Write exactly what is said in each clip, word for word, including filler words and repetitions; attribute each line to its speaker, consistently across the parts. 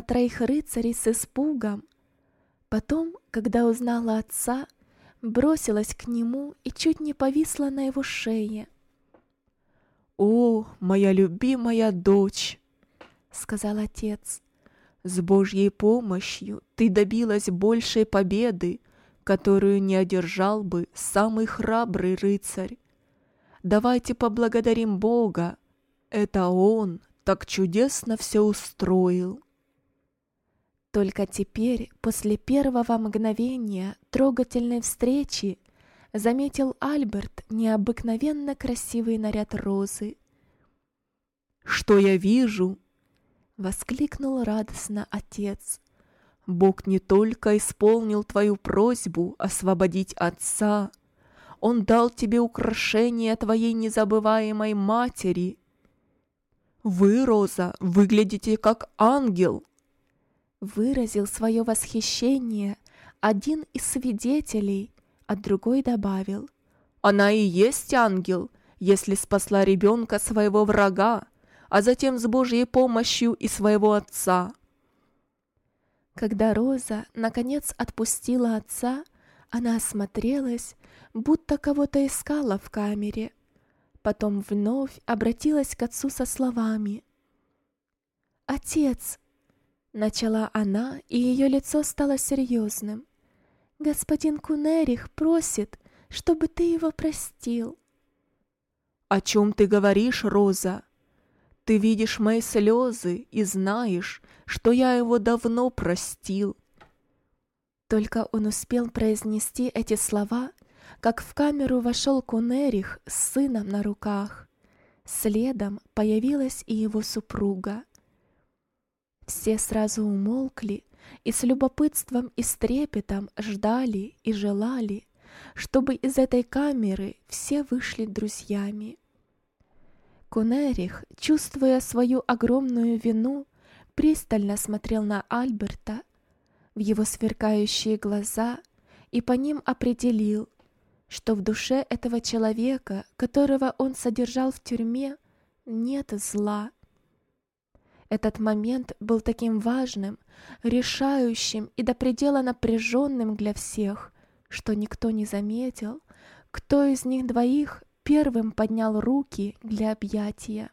Speaker 1: троих рыцарей с испугом. Потом, когда узнала отца, бросилась к нему и чуть не повисла на его шее.
Speaker 2: «О, моя любимая дочь!» — сказал отец. «С Божьей помощью ты добилась большей победы, которую не одержал бы самый храбрый рыцарь. Давайте поблагодарим Бога. Это Он так чудесно все устроил».
Speaker 1: Только теперь, после первого мгновения трогательной встречи, заметил Альберт необыкновенно красивый наряд Розы.
Speaker 2: «Что я вижу?»
Speaker 1: — воскликнул радостно отец.
Speaker 2: «Бог не только исполнил твою просьбу освободить отца, Он дал тебе украшение твоей незабываемой матери. Вы, Роза, выглядите как ангел!»
Speaker 1: Выразил свое восхищение один из свидетелей, а другой добавил:
Speaker 2: «Она и есть ангел, если спасла ребенка своего врага, а затем с Божьей помощью и своего отца».
Speaker 1: Когда Роза наконец отпустила отца, она осмотрелась, будто кого-то искала в камере. Потом вновь обратилась к отцу со словами: «Отец!» — начала она, и ее лицо стало серьезным. «Господин Кунерих просит, чтобы ты его простил».
Speaker 2: «О чем ты говоришь, Роза? Ты видишь мои слезы и знаешь, что я его давно простил».
Speaker 1: Только он успел произнести эти слова, как в камеру вошел Кунерих с сыном на руках. Следом появилась и его супруга. Все сразу умолкли и с любопытством и с трепетом ждали и желали, чтобы из этой камеры все вышли друзьями. Кунерих, чувствуя свою огромную вину, пристально смотрел на Альберта, в его сверкающие глаза, и по ним определил, что в душе этого человека, которого он содержал в тюрьме, нет зла. Этот момент был таким важным, решающим и до предела напряженным для всех, что никто не заметил, кто из них двоих первым поднял руки для объятия.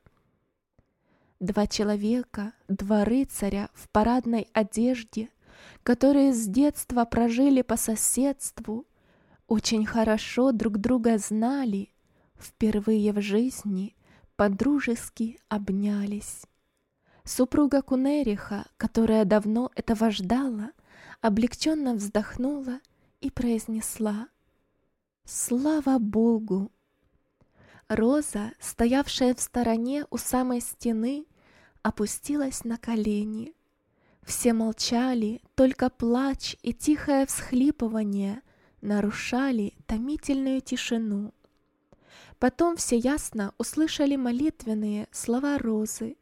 Speaker 1: Два человека, два рыцаря в парадной одежде, которые с детства прожили по соседству, очень хорошо друг друга знали, впервые в жизни подружески обнялись. Супруга Кунериха, которая давно этого ждала, облегченно вздохнула и произнесла: «Слава Богу!». Роза, стоявшая в стороне у самой стены, опустилась на колени. Все молчали, только плач и тихое всхлипывание нарушали томительную тишину. Потом все ясно услышали молитвенные слова Розы: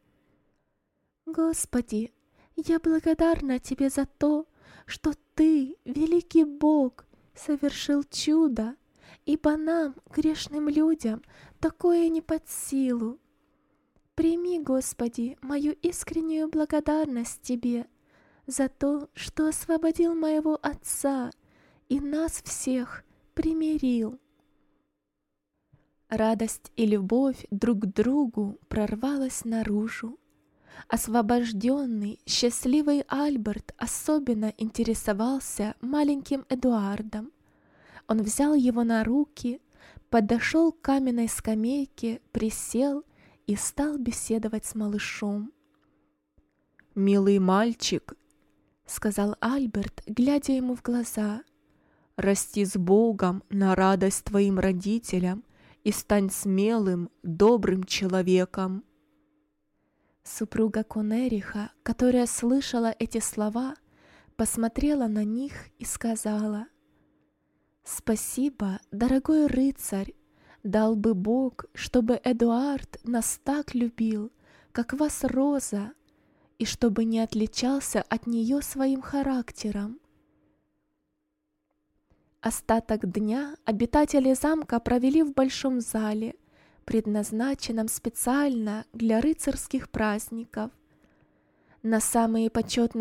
Speaker 1: «Господи, я благодарна Тебе за то, что Ты, великий Бог, совершил чудо, ибо нам, грешным людям, такое не под силу. Прими, Господи, мою искреннюю благодарность Тебе за то, что освободил моего отца и нас всех примирил». Радость и любовь друг к другу прорвалась наружу. Освобожденный, счастливый Альберт особенно интересовался маленьким Эдуардом. Он взял его на руки, подошел к каменной скамейке, присел и стал беседовать с малышом.
Speaker 2: «Милый мальчик»,
Speaker 1: — сказал Альберт, глядя ему в глаза,
Speaker 2: — «расти с Богом на радость твоим родителям и стань смелым, добрым человеком».
Speaker 1: Супруга Кунериха, которая слышала эти слова, посмотрела на них и сказала: «Спасибо, дорогой рыцарь, дал бы Бог, чтобы Эдуард нас так любил, как вас Роза, и чтобы не отличался от нее своим характером». Остаток дня обитатели замка провели в большом зале, предназначенном специально для рыцарских праздников. На самые почетные